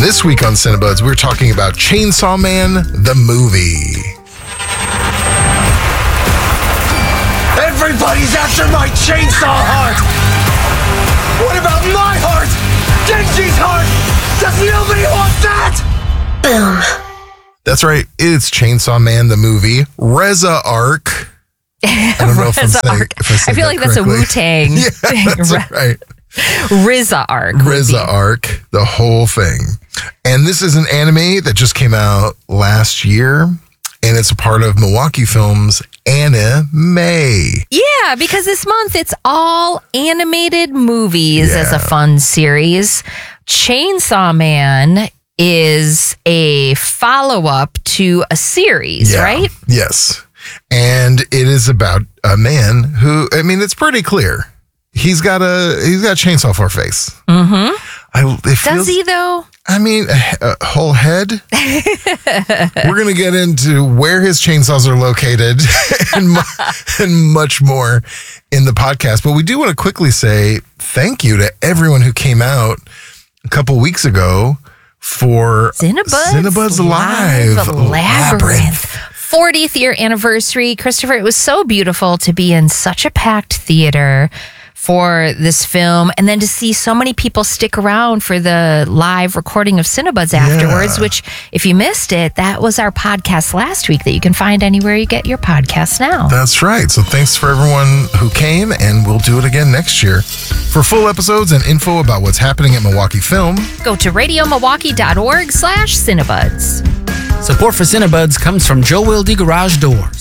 This week on Cinebuds, we're talking about Chainsaw Man, the movie. Everybody's after my chainsaw heart! What about my heart? Genji's heart! Does nobody want that? Boom. That's right. It's Chainsaw Man, the movie. Reza Arc. I don't know Reza Arc. I feel like that's a Wu-Tang yeah, thing. that's right. Reza Arc. Reza Arc, the whole thing. And this is an anime that just came out last year, and it's a part of Milwaukee Films Anime. Yeah, because this month it's all animated movies as a fun series. Chainsaw Man is a follow-up to a series, right? Yes. And it is about a man who, I mean, it's pretty clear. He's got a chainsaw for a face. Mm-hmm. Does he though? I mean, a whole head. We're going to get into where his chainsaws are located and much more in the podcast. But we do want to quickly say thank you to everyone who came out a couple weeks ago for Cinebuds Live Labyrinth. 40th year anniversary. Christopher, it was so beautiful to be in such a packed theater for this film, and then to see so many people stick around for the live recording of Cinebuds afterwards, which, if you missed it, that was our podcast last week that you can find anywhere you get your podcasts now. That's right. So thanks for everyone who came, and we'll do it again next year. For full episodes and info about what's happening at Milwaukee Film, go to radiomilwaukee.org/Cinebuds. Support for Cinebuds comes from Joe Wilde Garage Doors.